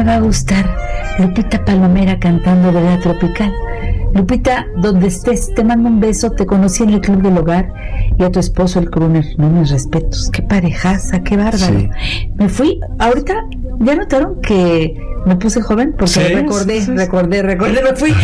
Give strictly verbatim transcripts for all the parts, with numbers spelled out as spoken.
me va a gustar. Lupita Palomera cantando Verdad Tropical. Lupita, donde estés, te mando un beso. Te conocí en el Club del Hogar, y a tu esposo, el crooner, no mis respetos. Qué parejaza, qué bárbaro. Sí. Me fui, ahorita, ¿ya notaron que me puse joven? Porque sí, recordé, sí, sí. recordé, recordé, me fui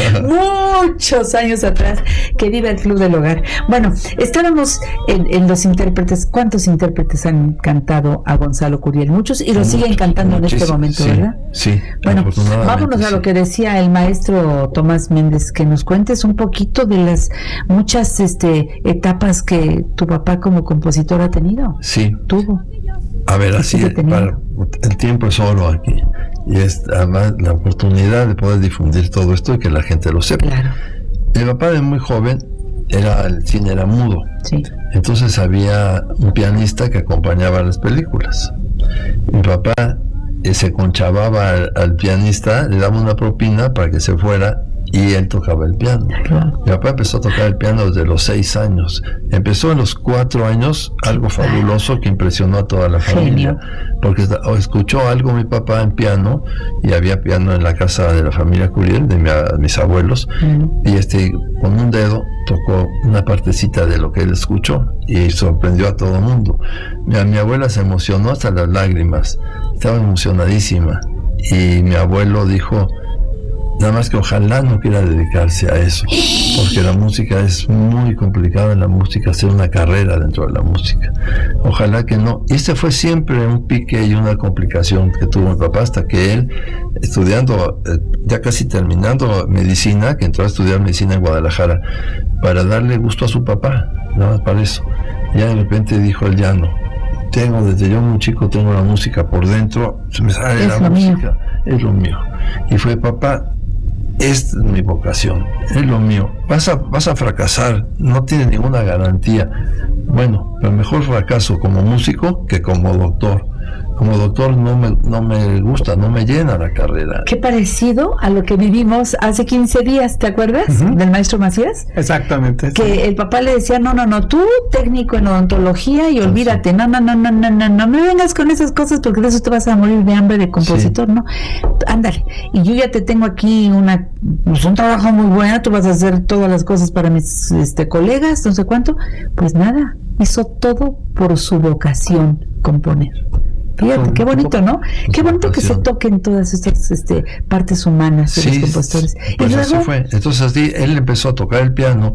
muchos años atrás. Que viva el Club del Hogar. Bueno, estábamos en, en los intérpretes. ¿Cuántos intérpretes han cantado a Gonzalo Curiel? Muchos, y lo Muchos, siguen cantando en este momento, sí, ¿verdad? Sí. Bueno, vámonos a lo que decía el maestro Tomás Méndez, que nos cuentes un poquito de las muchas este, etapas que tu papá como compositor ha tenido. Sí. Tuvo. A ver, así es, para, el tiempo es oro aquí, y es además la oportunidad de poder difundir todo esto y que la gente lo sepa. Claro. Mi papá de muy joven, era el cine era mudo. Sí. Entonces había un pianista que acompañaba las películas. Mi papá eh, se conchavaba al, al pianista, le daba una propina para que se fuera, y él tocaba el piano. Claro. Mi papá empezó a tocar el piano desde los seis años. Empezó a los cuatro años, algo fabuloso que impresionó a toda la familia. Genio. Porque escuchó algo mi papá en piano, y había piano en la casa de la familia Curiel, de mi, mis abuelos, mm. y este, con un dedo tocó una partecita de lo que él escuchó, y sorprendió a todo el mundo. Mi, mi abuela se emocionó hasta las lágrimas, estaba emocionadísima, y mi abuelo dijo: nada más que ojalá no quiera dedicarse a eso, porque la música es muy complicada, en la música, hacer una carrera dentro de la música. Ojalá que no. Y este fue siempre un pique y una complicación que tuvo mi papá, hasta que él, estudiando, ya casi terminando medicina, que entró a estudiar medicina en Guadalajara, para darle gusto a su papá, nada más para eso. Ya de repente dijo él: ya no. Tengo, desde yo muy chico, tengo la música por dentro, se me sale la música, es lo mío. Y fue: papá, esta es mi vocación, es lo mío. Vas a, vas a fracasar, no tienes ninguna garantía. Bueno, pero mejor fracaso como músico que como doctor. Como doctor no me, no me gusta, no me llena la carrera. Qué parecido a lo que vivimos hace quince días, ¿te acuerdas? Uh-huh. Del maestro Macías. Exactamente. Que sí. El papá le decía: no, no, no, tú técnico en odontología y olvídate, no, no, no, no, no, no, no me vengas con esas cosas, porque de eso te vas a morir de hambre de compositor, sí. ¿no? Ándale, y yo ya te tengo aquí una, pues un trabajo muy bueno, tú vas a hacer todas las cosas para mis este, colegas, no sé cuánto. Pues nada, hizo todo por su vocación, componer. Fíjate, qué bonito, ¿no? Qué bonito que se toquen todas estas este, partes humanas de sí, los compositores. Pues y luego, así fue. Entonces así, él empezó a tocar el piano,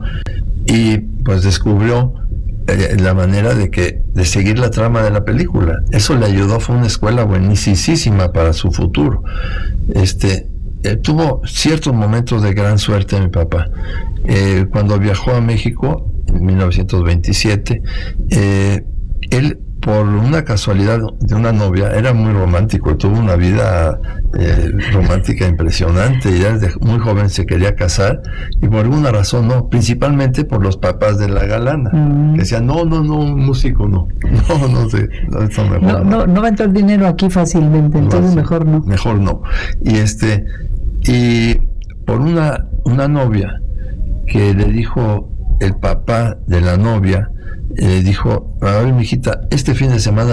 y pues descubrió eh, la manera de que de seguir la trama de la película. Eso le ayudó, fue una escuela buenísima para su futuro. Este eh, tuvo ciertos momentos de gran suerte mi papá. Eh, cuando viajó a México en mil novecientos veintisiete, eh, él, por una casualidad de una novia, era muy romántico, tuvo una vida eh, romántica impresionante, y ya desde muy joven se quería casar, y por alguna razón no, principalmente por los papás de la galana, mm. que decían: no, no, no, un músico no, no, no sé, no, esto mejor no, no, no va a entrar dinero aquí fácilmente, entonces no, mejor no. Mejor no. Y este, y por una, una novia que le dijo el papá de la novia, le dijo: a ver, mijita, este fin de semana